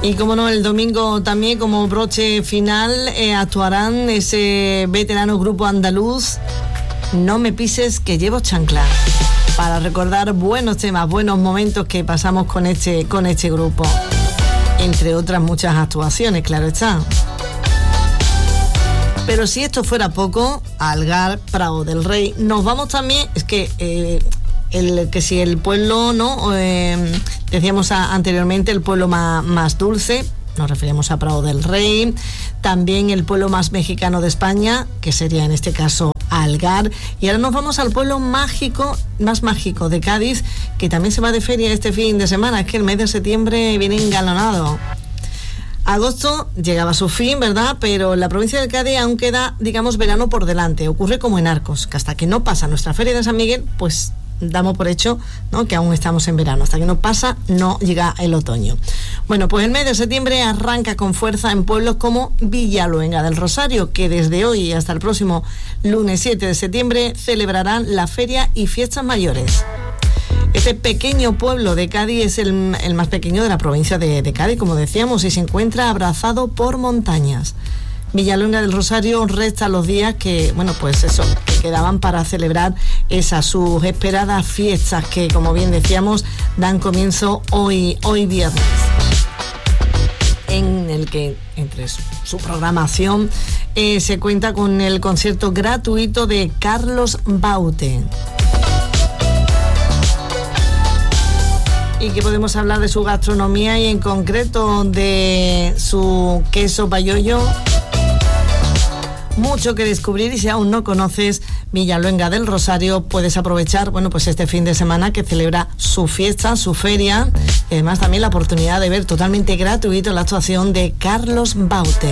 Y como no, el domingo también como broche final actuarán ese veterano grupo andaluz, No me pises que llevo chancla, para recordar buenos temas, buenos momentos que pasamos con este grupo, entre otras muchas actuaciones, claro está. Pero si esto fuera poco, Algar, Prado del Rey, nos vamos también, es que si el pueblo, ¿no? Decíamos anteriormente el pueblo más dulce, nos referimos a Prado del Rey, también el pueblo más mexicano de España, que sería en este caso Algar, y ahora nos vamos al pueblo más mágico de Cádiz, que también se va de feria este fin de semana. Es que el mes de septiembre viene engalonado. Agosto llegaba a su fin, ¿verdad? Pero en la provincia de Cádiz aún queda, digamos, verano por delante. Ocurre como en Arcos, que hasta que no pasa nuestra feria de San Miguel, pues damos por hecho, ¿no?, que aún estamos en verano. Hasta que no pasa, no llega el otoño. Bueno, pues el mes de septiembre arranca con fuerza en pueblos como Villaluenga del Rosario, que desde hoy hasta el próximo lunes 7 de septiembre celebrarán la feria y fiestas mayores. Este pequeño pueblo de Cádiz es el más pequeño de la provincia de Cádiz, como decíamos, y se encuentra abrazado por montañas. Villaluenga del Rosario resta los días que quedaban para celebrar esas sus esperadas fiestas que, como bien decíamos, dan comienzo hoy viernes, en el que entre su programación se cuenta con el concierto gratuito de Carlos Baute. Y que podemos hablar de su gastronomía y en concreto de su queso payollo. Mucho que descubrir, y si aún no conoces Villaluenga del Rosario, puedes aprovechar, pues este fin de semana que celebra su fiesta, su feria, y además también la oportunidad de ver totalmente gratuito la actuación de Carlos Baute.